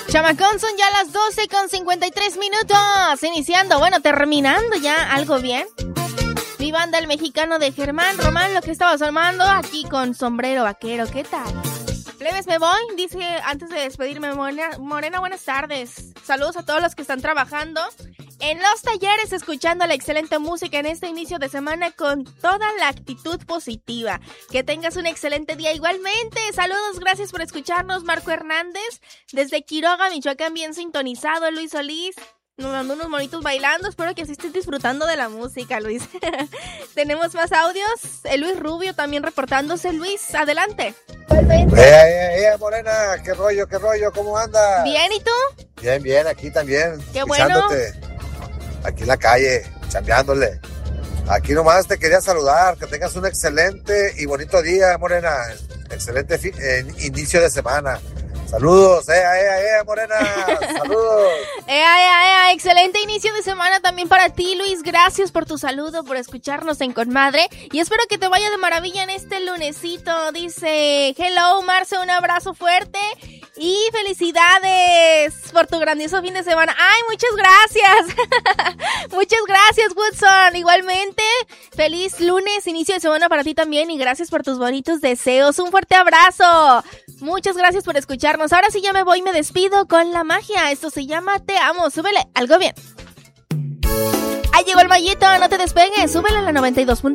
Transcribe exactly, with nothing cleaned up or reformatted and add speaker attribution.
Speaker 1: Chamacón, son ya las doce con cincuenta y tres minutos. Iniciando, bueno, terminando ya, algo bien. Mi banda, el mexicano de Germán Román, lo que estabas armando aquí con sombrero vaquero. ¿Qué tal? Plebes, me voy. Dice, antes de despedirme, Morena, Morena, buenas tardes. Saludos a todos los que están trabajando en los talleres, escuchando la excelente música en este inicio de semana con toda la actitud positiva. Que tengas un excelente día igualmente. Saludos, gracias por escucharnos. Marco Hernández, desde Quiroga, Michoacán, bien sintonizado. Luis Solís nos mandó unos monitos bailando. Espero que así estés disfrutando de la música, Luis. Tenemos más audios. El Luis Rubio también reportándose. Luis, adelante.
Speaker 2: Eh, eh, eh, Morena, qué rollo, qué rollo, ¿cómo andas?
Speaker 1: Bien, ¿y tú?
Speaker 2: Bien, bien, aquí también.
Speaker 1: Qué bueno.
Speaker 2: Aquí en la calle, chambeándole. Aquí nomás te quería saludar, que tengas un excelente y bonito día, Morena. Excelente fi- eh, inicio de semana. Saludos, eh, eh, eh, Morena, saludos.
Speaker 1: Ea, ea, ea, excelente inicio de semana también para ti, Luis. Gracias por tu saludo, por escucharnos en Conmadre. Y espero que te vaya de maravilla en este lunesito. Dice, hello, Marce, un abrazo fuerte. Y felicidades por tu grandioso fin de semana. ¡Ay, muchas gracias! Muchas gracias, Woodson. Igualmente, feliz lunes, inicio de semana para ti también. Y gracias por tus bonitos deseos. Un fuerte abrazo. Muchas gracias por escucharnos. Ahora sí ya me voy, me despido con la magia. Esto se llama Te Amo. Súbele, algo bien. Ahí llegó el Mayito, no te despegues. Súbele a la noventa y dos punto